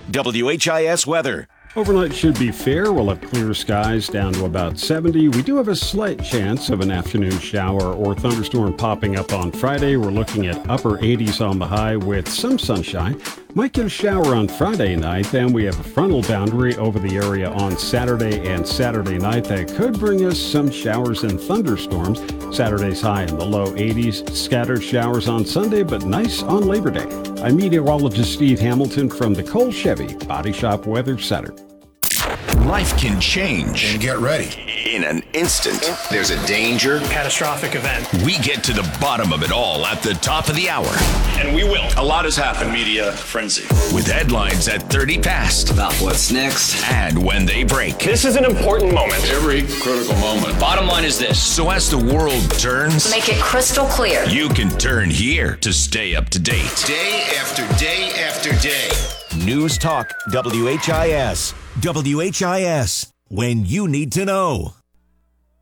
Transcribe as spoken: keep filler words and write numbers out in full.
W H I S weather. Overnight should be fair. We'll have clear skies down to about seventy. We do have a slight chance of an afternoon shower or thunderstorm popping up on Friday. We're looking at upper eighties on the high with some sunshine. Might get a shower on Friday night. Then we have a frontal boundary over the area on Saturday and Saturday night that could bring us some showers and thunderstorms. Saturday's high in the low eighties. Scattered showers on Sunday, but nice on Labor Day. I'm meteorologist Steve Hamilton from the Cole Chevy Body Shop Weather Center. Life can change. And get ready. In an instant, there's a danger. Catastrophic event. We get to the bottom of it all at the top of the hour. And we will. A lot has happened. Media frenzy. With headlines at thirty past. About what's next. And when they break. This is an important moment. Every critical moment. Bottom line is this. So as the world turns, make it crystal clear. You can turn here to stay up to date. Day after day after day. News Talk W H I S. W H I S. When you need to know.